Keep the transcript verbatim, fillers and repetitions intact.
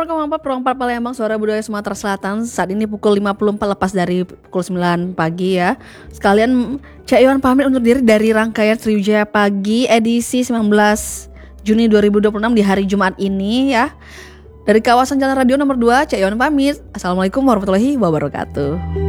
satu koma empat Perongpar Palembang, Suara Budaya Sumatera Selatan. Saat ini pukul lima puluh empat lepas dari pukul sembilan pagi ya. Sekalian Cak Iwan pamit undur diri dari rangkaian Sriwijaya Pagi edisi sembilan belas Juni dua ribu dua puluh enam di hari Jumat ini ya. Dari kawasan Jalan Radio nomor dua, Cak Iwan pamit. Assalamualaikum warahmatullahi wabarakatuh.